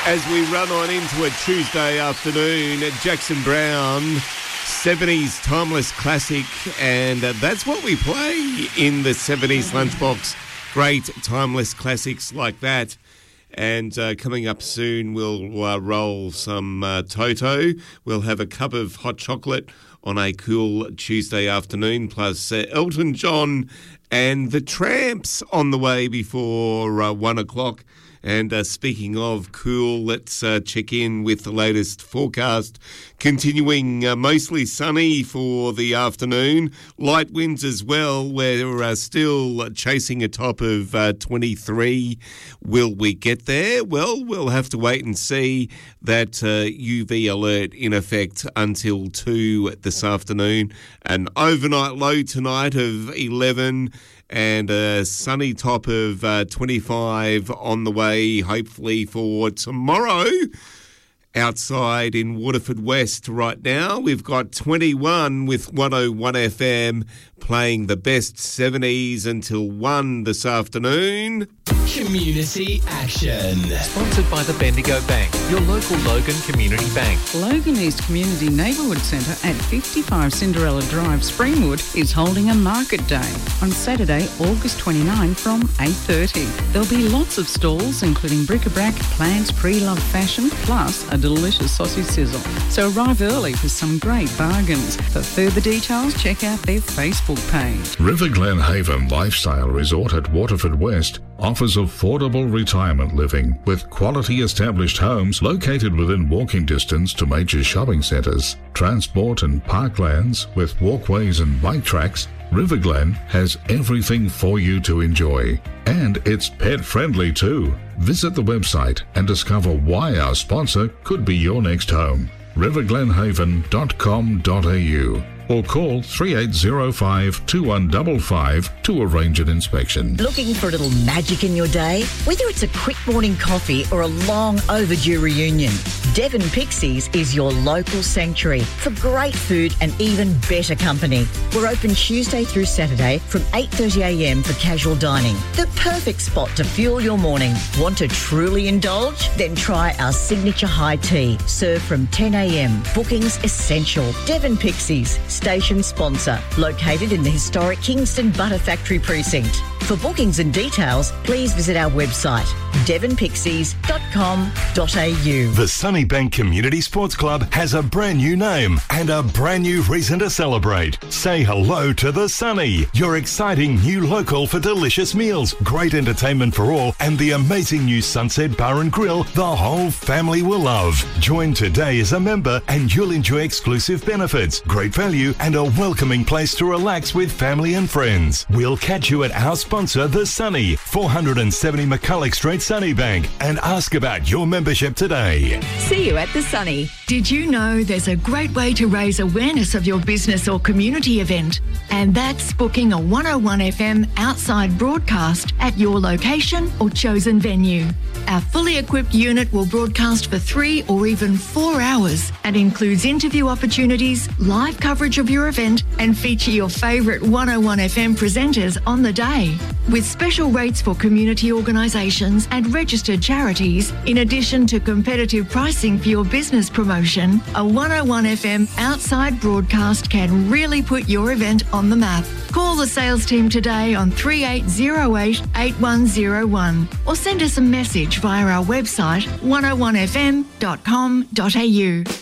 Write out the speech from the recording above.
As we run on into a Tuesday afternoon, Jackson Browne, 70s Timeless Classic, and that's what we play in the 70s Lunchbox. Great timeless classics like that. And coming up soon, we'll roll some Toto. We'll have a cup of hot chocolate on a cool Tuesday afternoon, plus Elton John and the Tramps on the way before 1 o'clock. And speaking of cool, let's check in with the latest forecast. Continuing mostly sunny for the afternoon. Light winds as well. We're still chasing a top of 23. Will we get there? Well, we'll have to wait and see. That UV alert in effect until 2 this afternoon. An overnight low tonight of 11. And a sunny top of 25 on the way, hopefully, for tomorrow. Outside in Waterford West right now, we've got 21 with 101 FM playing the best 70s until 1 this afternoon. Community Action. Sponsored by the Bendigo Bank, your local Logan Community Bank. Logan East Community Neighbourhood Centre at 55 Cinderella Drive, Springwood is holding a market day on Saturday, August 29 from 8:30. There'll be lots of stalls including bric-a-brac, plants, pre-loved fashion, plus a delicious sausage sizzle. So arrive early for some great bargains. For further details, check out their Facebook page. River Glen Haven Lifestyle Resort at Waterford West offers affordable retirement living with quality established homes located within walking distance to major shopping centres, transport and parklands with walkways and bike tracks. River Glen has everything for you to enjoy. And it's pet friendly too. Visit the website and discover why our sponsor could be your next home. riverglenhaven.com.au or call 3805 2155 to arrange an inspection. Looking for a little magic in your day? Whether it's a quick morning coffee or a long overdue reunion, Devon Pixies is your local sanctuary for great food and even better company. We're open Tuesday through Saturday from 8:30am for casual dining. The perfect spot to fuel your morning. Want to truly indulge? Then try our signature high tea, served from 10am. Bookings essential. Devon Pixies, station sponsor, located in the historic Kingston Butter Factory precinct. For bookings and details, please visit our website, devonpixies.com.au. The Sunnybank Community Sports Club has a brand new name and a brand new reason to celebrate. Say hello to the Sunny, your exciting new local for delicious meals, great entertainment for all, and the amazing new Sunset Bar and Grill the whole family will love. Join today as a member and you'll enjoy exclusive benefits, great value, and a welcoming place to relax with family and friends. We'll catch you at our sponsor, The Sunny, 470 McCulloch Street, Sunnybank, and ask about your membership today. See you at The Sunny. Did you know there's a great way to raise awareness of your business or community event? And that's booking a 101 FM outside broadcast at your location or chosen venue. Our fully equipped unit will broadcast for 3 or even 4 hours and includes interview opportunities, live coverage of your event, and feature your favourite 101 FM presenters on the day. With special rates for community organisations and registered charities, in addition to competitive pricing for your business promotion, a 101 FM outside broadcast can really put your event on the map. Call the sales team today on 3808 8101 or send us a message via our website 101fm.com.au.